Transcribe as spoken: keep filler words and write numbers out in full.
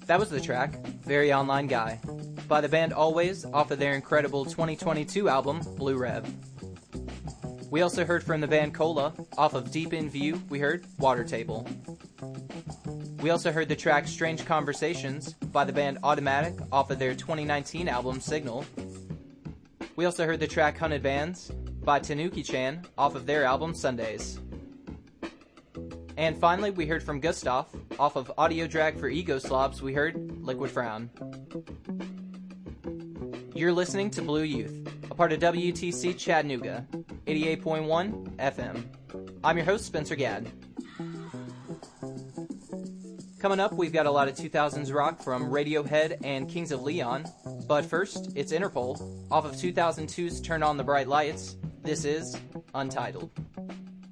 That was the track, Very Online Guy, by the band Always off of their incredible twenty twenty-two album, Blue Rev. We also heard from the band Cola, off of Deep in View, we heard Water Table. We also heard the track Strange Conversations by the band Automatic off of their twenty nineteen album Signal. We also heard the track Hunted Bands by Tanuki-chan off of their album Sundays. And finally, we heard from Gustav off of Audio Drag for Ego Slobs, we heard Liquid Frown. You're listening to Blue Youth, a part of W T C Chattanooga, eighty-eight point one F M. I'm your host, Spencer Gadd. Coming up, we've got a lot of two thousands rock from Radiohead and Kings of Leon. But first, it's Interpol, off of two thousand two's Turn On the Bright Lights. This is Untitled.